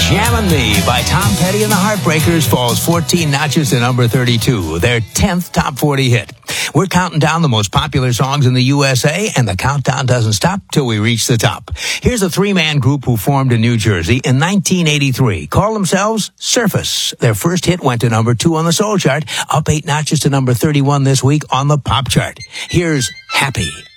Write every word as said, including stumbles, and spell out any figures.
Jammin' Me by Tom Petty and the Heartbreakers falls fourteen notches to number thirty-two, their tenth top forty hit. We're counting down the most popular songs in the U S A, and the countdown doesn't stop till we reach the top. Here's a three-man group who formed in New Jersey in nineteen eighty-three. Call themselves Surface. Their first hit went to number two on the soul chart, up eight notches to number thirty-one this week on the pop chart. Here's Happy.